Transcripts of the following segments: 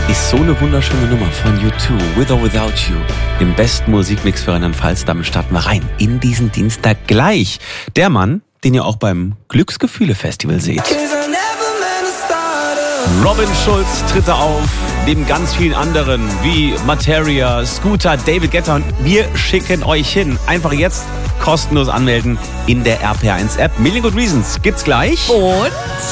ist so eine wunderschöne Nummer von U2, With or Without You, im besten Musikmix für Rheinland-Pfalz. Damit starten wir rein in diesen Dienstag gleich. Der Mann, den ihr auch beim Glücksgefühle-Festival seht. Robin Schulz tritt da auf, neben ganz vielen anderen wie Materia, Scooter, David Guetta, und wir schicken euch hin. Einfach jetzt kostenlos anmelden in der RPR1-App. Million Good Reasons gibt's gleich. Und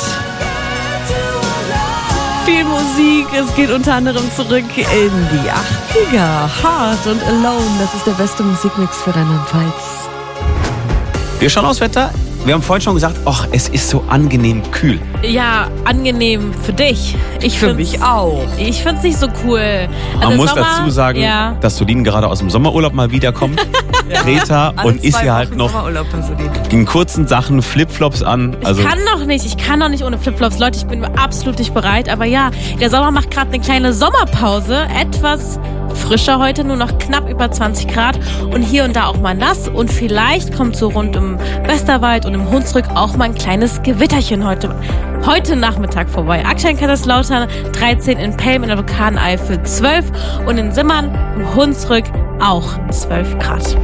viel Musik, es geht unter anderem zurück in die 80er. Hard und Alone, das ist der beste Musikmix für Rheinland-Pfalz. Wir schauen aufs Wetter. Wir haben vorhin schon gesagt, es ist so angenehm kühl. Ja, angenehm für dich. Für mich auch. Ich find's nicht so cool. Also man muss dazu sagen, dass Solin gerade aus dem Sommerurlaub mal wiederkommt. Greta und ist hier halt noch in kurzen Sachen Flipflops an. Also ich kann noch nicht ohne Flipflops. Leute, ich bin absolut nicht bereit. Aber ja, der Sommer macht gerade eine kleine Sommerpause. Etwas frischer heute, nur noch knapp über 20 Grad. Und hier und da auch mal nass. Und vielleicht kommt so rund im Westerwald und im Hunsrück auch mal ein kleines Gewitterchen heute Nachmittag vorbei. Aktuell in Kaiserslautern 13, in Pelm in der Vulkaneifel 12 und in Simmern im Hunsrück auch 12 Grad.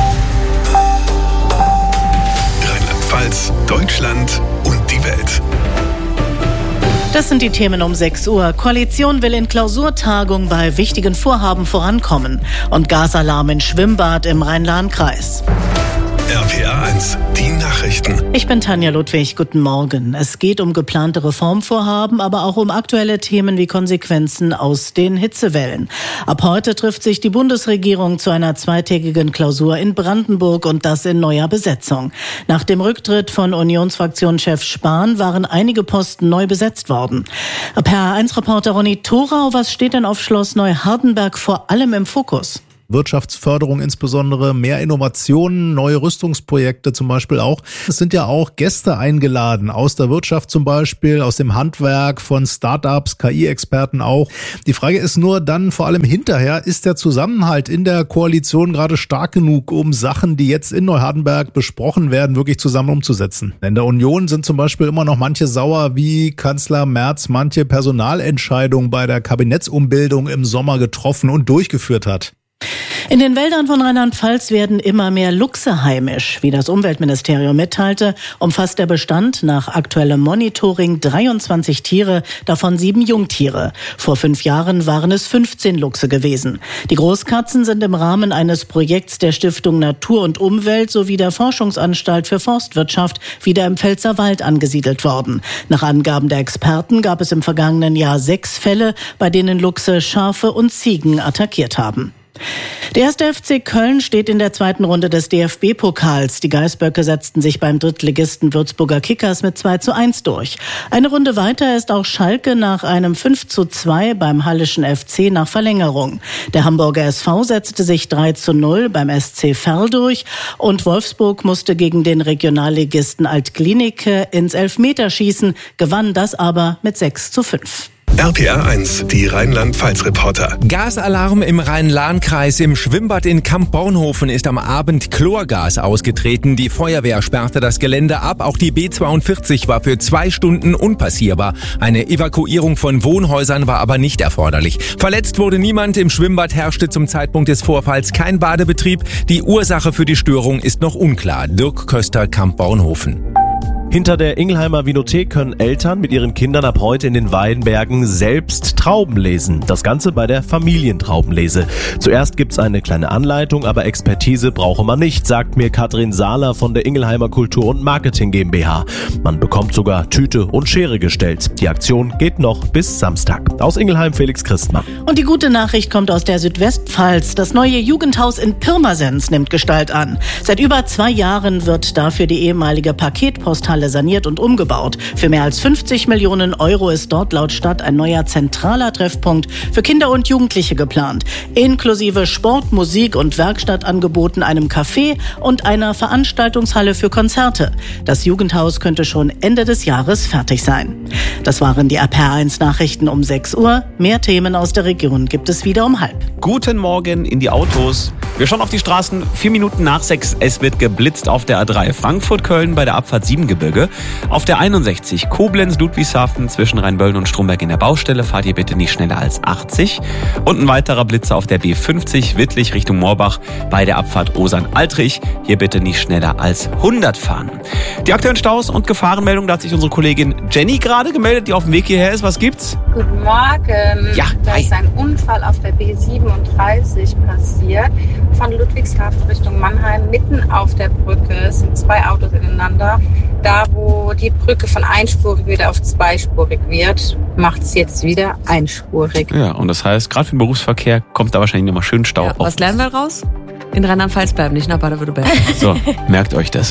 Rheinland-Pfalz, Deutschland und die Welt. Das sind die Themen um 6 Uhr. Koalition will in Klausurtagung bei wichtigen Vorhaben vorankommen. Und Gasalarm in Schwimmbad im Rhein-Lahn-Kreis. RPR1, die Nachrichten. Ich bin Tanja Ludwig, guten Morgen. Es geht um geplante Reformvorhaben, aber auch um aktuelle Themen wie Konsequenzen aus den Hitzewellen. Ab heute trifft sich die Bundesregierung zu einer zweitägigen Klausur in Brandenburg und das in neuer Besetzung. Nach dem Rücktritt von Unionsfraktionschef Spahn waren einige Posten neu besetzt worden. RPR1-Reporter Ronny Thorau, was steht denn auf Schloss Neuhardenberg vor allem im Fokus? Wirtschaftsförderung insbesondere, mehr Innovationen, neue Rüstungsprojekte zum Beispiel auch. Es sind ja auch Gäste eingeladen, aus der Wirtschaft zum Beispiel, aus dem Handwerk, von Startups, KI-Experten auch. Die Frage ist nur dann vor allem hinterher, ist der Zusammenhalt in der Koalition gerade stark genug, um Sachen, die jetzt in Neuhardenberg besprochen werden, wirklich zusammen umzusetzen? In der Union sind zum Beispiel immer noch manche sauer, wie Kanzler Merz manche Personalentscheidungen bei der Kabinettsumbildung im Sommer getroffen und durchgeführt hat. In den Wäldern von Rheinland-Pfalz werden immer mehr Luchse heimisch. Wie das Umweltministerium mitteilte, umfasst der Bestand nach aktuellem Monitoring 23 Tiere, davon 7 Jungtiere. Vor 5 Jahren waren es 15 Luchse gewesen. Die Großkatzen sind im Rahmen eines Projekts der Stiftung Natur und Umwelt sowie der Forschungsanstalt für Forstwirtschaft wieder im Pfälzerwald angesiedelt worden. Nach Angaben der Experten gab es im vergangenen Jahr 6 Fälle, bei denen Luchse Schafe und Ziegen attackiert haben. Der 1. FC Köln steht in der zweiten Runde des DFB-Pokals. Die Geißböcke setzten sich beim Drittligisten Würzburger Kickers mit 2:1 durch. Eine Runde weiter ist auch Schalke nach einem 5:2 beim Hallischen FC nach Verlängerung. Der Hamburger SV setzte sich 3:0 beim SC Verl durch und Wolfsburg musste gegen den Regionalligisten Alt-Glienicke ins Elfmeterschießen, gewann das aber mit 6:5. RPR1, die Rheinland-Pfalz-Reporter. Gasalarm im Rhein-Lahn-Kreis. Im Schwimmbad in Kamp-Bornhofen ist am Abend Chlorgas ausgetreten. Die Feuerwehr sperrte das Gelände ab. Auch die B42 war für 2 Stunden unpassierbar. Eine Evakuierung von Wohnhäusern war aber nicht erforderlich. Verletzt wurde niemand. Im Schwimmbad herrschte zum Zeitpunkt des Vorfalls kein Badebetrieb. Die Ursache für die Störung ist noch unklar. Dirk Köster, Kamp-Bornhofen. Hinter der Ingelheimer Vinothek können Eltern mit ihren Kindern ab heute in den Weinbergen selbst Trauben lesen. Das Ganze bei der Familientraubenlese. Zuerst gibt's eine kleine Anleitung, aber Expertise brauche man nicht, sagt mir Katrin Sahler von der Ingelheimer Kultur- und Marketing GmbH. Man bekommt sogar Tüte und Schere gestellt. Die Aktion geht noch bis Samstag. Aus Ingelheim Felix Christmann. Und die gute Nachricht kommt aus der Südwestpfalz. Das neue Jugendhaus in Pirmasens nimmt Gestalt an. Seit über 2 Jahren wird dafür die ehemalige Paketposthalle saniert und umgebaut. Für mehr als 50 Millionen Euro ist dort laut Stadt ein neuer zentraler Treffpunkt für Kinder und Jugendliche geplant. Inklusive Sport, Musik und Werkstattangeboten, einem Café und einer Veranstaltungshalle für Konzerte. Das Jugendhaus könnte schon Ende des Jahres fertig sein. Das waren die RPR1 Nachrichten um 6 Uhr. Mehr Themen aus der Region gibt es wieder um 12:30. Guten Morgen in die Autos. Wir schauen auf die Straßen, 4 Minuten nach 6. Es wird geblitzt auf der A3 Frankfurt-Köln bei der Abfahrt Siebengebirge. Auf der 61 Koblenz-Ludwigshafen zwischen Rheinböllen und Stromberg in der Baustelle. Fahrt ihr bitte nicht schneller als 80. Und ein weiterer Blitzer auf der B50 Wittlich Richtung Moorbach bei der Abfahrt Osern-Altrich. Hier bitte nicht schneller als 100 fahren. Die aktuellen Staus und Gefahrenmeldungen, da hat sich unsere Kollegin Jenny gerade gemeldet, die auf dem Weg hierher ist. Was gibt's? Guten Morgen. Ja, da hi. ist ein Unfall auf der B37 passiert. Von Ludwigshafen Richtung Mannheim, mitten auf der Brücke. Es sind 2 Autos ineinander. Da, wo die Brücke von einspurig wieder auf zweispurig wird, macht es jetzt wieder einspurig. Ja, und das heißt, gerade für den Berufsverkehr kommt da wahrscheinlich nochmal schön Stau auf. Was lernen wir raus? In Rheinland-Pfalz bleiben, nicht nach Baden-Württemberg. So, merkt euch das.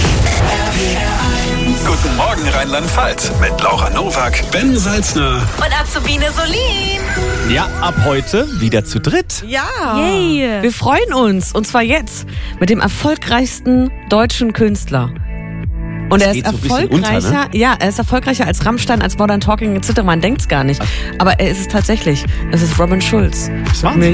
Guten Morgen Rheinland-Pfalz mit Laura Nowak, Ben Salzner Und Azubine Solin. Ja, ab heute wieder zu dritt. Ja, Yay. wir freuen uns. Und zwar jetzt mit dem erfolgreichsten deutschen Künstler. Und er ist geht so ein bisschen erfolgreicher, unter, ne? ja, er ist erfolgreicher als Rammstein, als Modern Talking etc. Man denkt's gar nicht. Aber er ist es tatsächlich. Es ist Robin Schulz. Das ist Wahnsinn.